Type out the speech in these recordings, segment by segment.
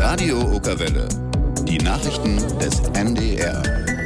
Radio Okerwelle. Die Nachrichten des NDR.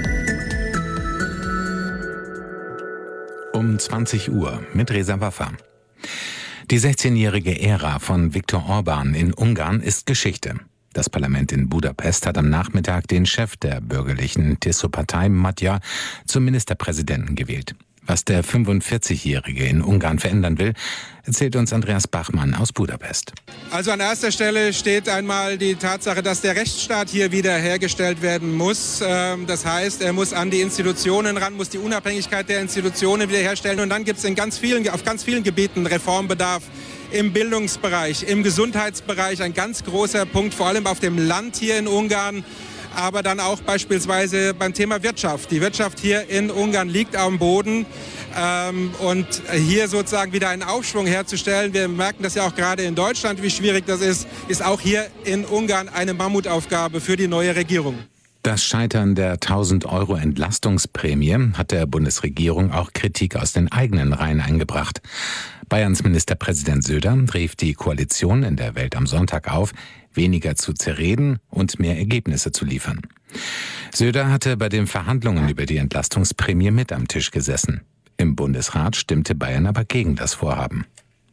Um 20 Uhr mit Reza Waffa. Die 16-jährige Ära von Viktor Orbán in Ungarn ist Geschichte. Das Parlament in Budapest hat am Nachmittag den Chef der bürgerlichen TISZO-Partei Magyar zum Ministerpräsidenten gewählt. Was der 45-Jährige in Ungarn verändern will, erzählt uns Andreas Bachmann aus Budapest. Also an erster Stelle steht einmal die Tatsache, dass der Rechtsstaat hier wieder hergestellt werden muss. Das heißt, er muss an die Institutionen ran, muss die Unabhängigkeit der Institutionen wiederherstellen. Und dann gibt es auf ganz vielen Gebieten Reformbedarf. Im Bildungsbereich, im Gesundheitsbereich ein ganz großer Punkt, vor allem auf dem Land hier in Ungarn. Aber dann auch beispielsweise beim Thema Wirtschaft. Die Wirtschaft hier in Ungarn liegt am Boden. Und hier sozusagen wieder einen Aufschwung herzustellen, wir merken das ja auch gerade in Deutschland, wie schwierig das ist auch hier in Ungarn eine Mammutaufgabe für die neue Regierung. Das Scheitern der 1.000 € Entlastungsprämie hat der Bundesregierung auch Kritik aus den eigenen Reihen eingebracht. Bayerns Ministerpräsident Söder rief die Koalition in der Welt am Sonntag auf, weniger zu zerreden und mehr Ergebnisse zu liefern. Söder hatte bei den Verhandlungen über die Entlastungsprämie mit am Tisch gesessen. Im Bundesrat stimmte Bayern aber gegen das Vorhaben.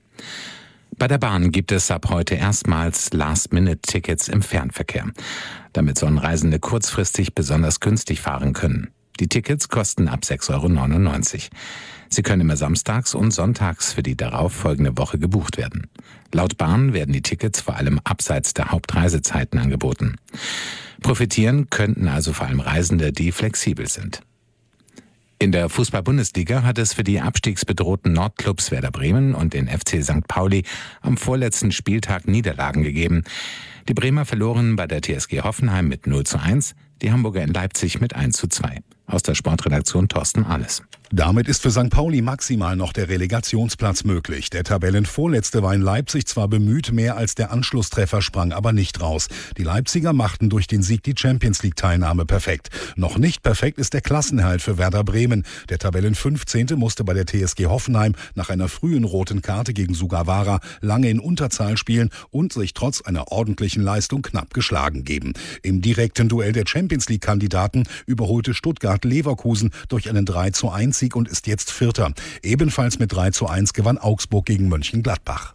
Bei der Bahn gibt es ab heute erstmals Last-Minute-Tickets im Fernverkehr. Damit sollen Reisende kurzfristig besonders günstig fahren können. Die Tickets kosten ab 6,99 €. Sie können immer samstags und sonntags für die darauffolgende Woche gebucht werden. Laut Bahn werden die Tickets vor allem abseits der Hauptreisezeiten angeboten. Profitieren könnten also vor allem Reisende, die flexibel sind. In der Fußball-Bundesliga hat es für die abstiegsbedrohten Nordclubs Werder Bremen und den FC St. Pauli am vorletzten Spieltag Niederlagen gegeben. Die Bremer verloren bei der TSG Hoffenheim mit 0:1, die Hamburger in Leipzig mit 1:2. Aus der Sportredaktion Thorsten Ahles. Damit ist für St. Pauli maximal noch der Relegationsplatz möglich. Der Tabellenvorletzte war in Leipzig zwar bemüht, mehr als der Anschlusstreffer sprang aber nicht raus. Die Leipziger machten durch den Sieg die Champions-League-Teilnahme perfekt. Noch nicht perfekt ist der Klassenerhalt für Werder Bremen. Der Tabellen-15. musste bei der TSG Hoffenheim nach einer frühen roten Karte gegen Sugawara lange in Unterzahl spielen und sich trotz einer ordentlichen Leistung knapp geschlagen geben. Im direkten Duell der Champions-League-Kandidaten überholte Stuttgart Leverkusen durch einen 3:1 Sieg und ist jetzt Vierter. Ebenfalls mit 3:1 gewann Augsburg gegen Mönchengladbach.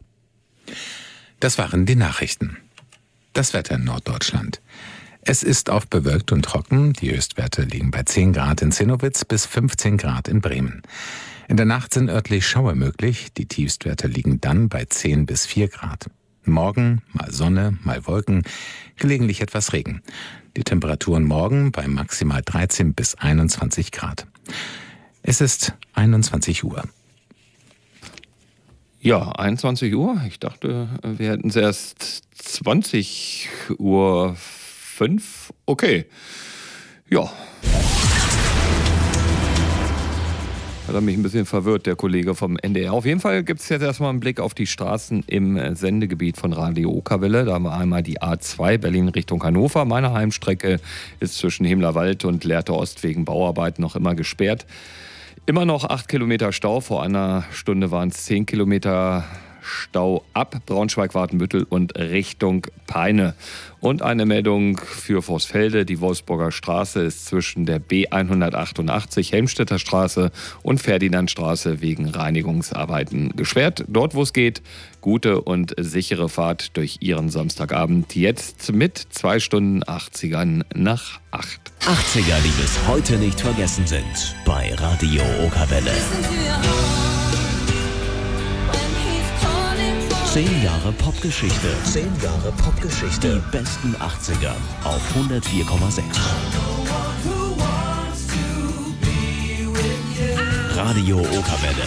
Das waren die Nachrichten. Das Wetter in Norddeutschland. Es ist oft bewölkt und trocken. Die Höchstwerte liegen bei 10 Grad in Zinnowitz bis 15 Grad in Bremen. In der Nacht sind örtlich Schauer möglich. Die Tiefstwerte liegen dann bei 10 bis 4 Grad. Morgen mal Sonne, mal Wolken, gelegentlich etwas Regen. Die Temperaturen morgen bei maximal 13 bis 21 Grad. Es ist 21 Uhr. Ja, 21 Uhr. Ich dachte, wir hätten es erst 20:05 Uhr. Okay. Ja. Hat er mich ein bisschen verwirrt, der Kollege vom NDR. Auf jeden Fall gibt es jetzt erstmal einen Blick auf die Straßen im Sendegebiet von Radio Okerwelle. Da haben wir einmal die A2 Berlin Richtung Hannover. Meine Heimstrecke ist zwischen Hemlerwald und Lehrte Ost wegen Bauarbeiten noch immer gesperrt. Immer noch 8 Kilometer Stau. Vor einer Stunde waren es 10 Kilometer Stau ab Braunschweig-Wartenbüttel und Richtung Peine. Und eine Meldung für Vorsfelde. Die Wolfsburger Straße ist zwischen der B188 Helmstedter Straße und Ferdinandstraße wegen Reinigungsarbeiten gesperrt. Dort, wo es geht, gute und sichere Fahrt durch Ihren Samstagabend. Jetzt mit 2 Stunden 80ern nach 8. 80er, die bis heute nicht vergessen sind. Bei Radio Okerwelle. 10 Jahre Popgeschichte. 10 Jahre Popgeschichte. Die besten 80er auf 104,6. Radio Okerwelle.